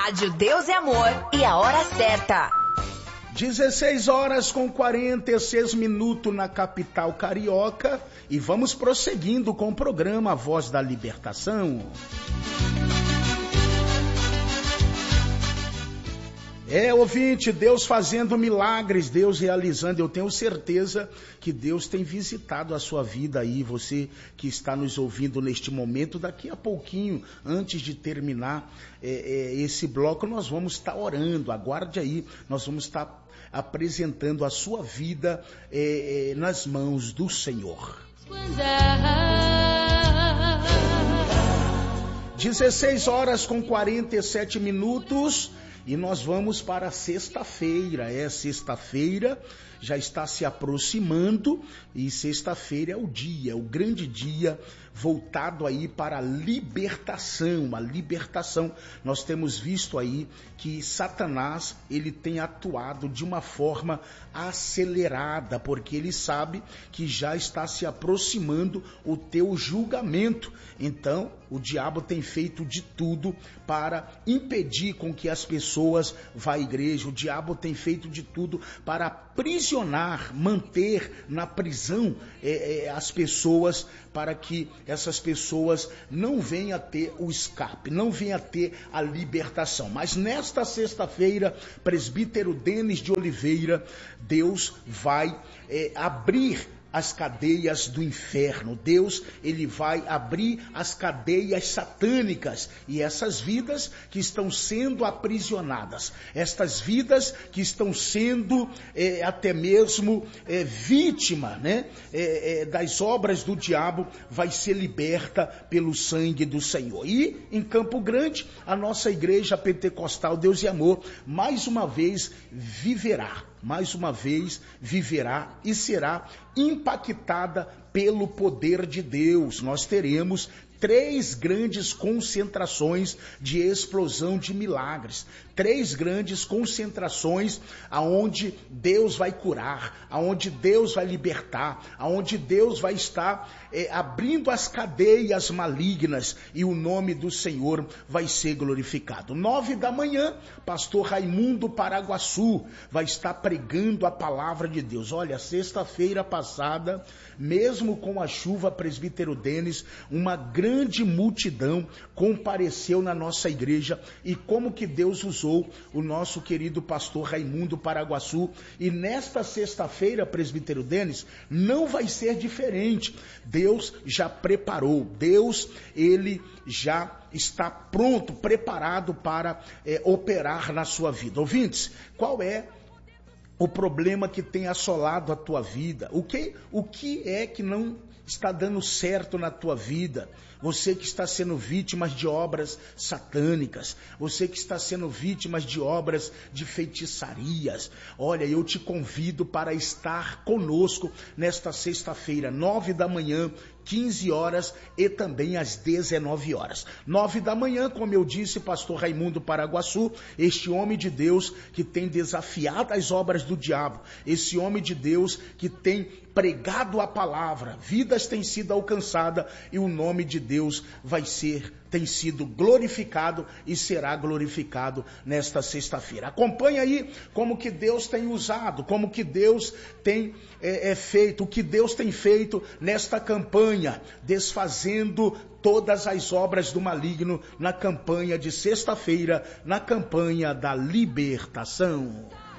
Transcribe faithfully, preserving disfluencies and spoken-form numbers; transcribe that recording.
Rádio Deus é Amor e a hora certa. dezesseis horas com quarenta e seis minutos na capital carioca e vamos prosseguindo com o programa A Voz da Libertação. É, ouvinte, Deus fazendo milagres, Deus realizando. Eu tenho certeza que Deus tem visitado a sua vida aí, você que está nos ouvindo neste momento. Daqui a pouquinho, antes de terminar é, é, esse bloco, nós vamos estar orando. Aguarde aí, nós vamos estar apresentando a sua vida é, é, nas mãos do Senhor. dezesseis horas com quarenta e sete minutos. E nós vamos para a sexta-feira, é sexta-feira, já está se aproximando e sexta-feira é o dia, o grande dia voltado aí para a libertação, a libertação. Nós temos visto aí que Satanás, ele tem atuado de uma forma acelerada, porque ele sabe que já está se aproximando o teu julgamento. Então, o diabo tem feito de tudo para impedir com que as pessoas vá à igreja. O diabo tem feito de tudo para aprisionar, manter na prisão é, é, as pessoas, para que essas pessoas não venham a ter o escape, não venham a ter a libertação. Mas nesta sexta-feira, presbítero Denis de Oliveira, Deus vai é, abrir as cadeias do inferno. Deus, ele vai abrir as cadeias satânicas e essas vidas que estão sendo aprisionadas, estas vidas que estão sendo é, até mesmo é, vítima, né, é, é, das obras do diabo, vai ser liberta pelo sangue do Senhor. E em Campo Grande, a nossa igreja pentecostal Deus e Amor, mais uma vez viverá. mais uma vez viverá e será impactada pelo poder de Deus. Nós teremos três grandes concentrações de explosão de milagres, três grandes concentrações aonde Deus vai curar, aonde Deus vai libertar, aonde Deus vai estar é, abrindo as cadeias malignas e o nome do Senhor vai ser glorificado. Nove da manhã, pastor Raimundo Paraguaçu vai estar pregando a palavra de Deus. Olha, sexta-feira passada, mesmo com a chuva, presbítero Denis, uma grande grande multidão compareceu na nossa igreja e como que Deus usou o nosso querido pastor Raimundo Paraguaçu. E nesta sexta-feira, presbítero Denis, não vai ser diferente. Deus já preparou, Deus, ele já está pronto, preparado para é, operar na sua vida. Ouvintes, qual é o problema que tem assolado a tua vida? O que, o que é que não está dando certo na tua vida? Você que está sendo vítima de obras satânicas, você que está sendo vítima de obras de feitiçarias, olha, eu te convido para estar conosco nesta sexta-feira, nove da manhã, quinze horas e também às dezenove horas. Nove da manhã, como eu disse, pastor Raimundo Paraguaçu, este homem de Deus que tem desafiado as obras do diabo, esse homem de Deus que tem pregado a palavra, vidas têm sido alcançadas e o nome de Deus vai ser, tem sido glorificado e será glorificado nesta sexta-feira. Acompanhe aí como que Deus tem usado, como que Deus tem é, é, feito, o que Deus tem feito nesta campanha, desfazendo todas as obras do maligno na campanha de sexta-feira, na campanha da libertação.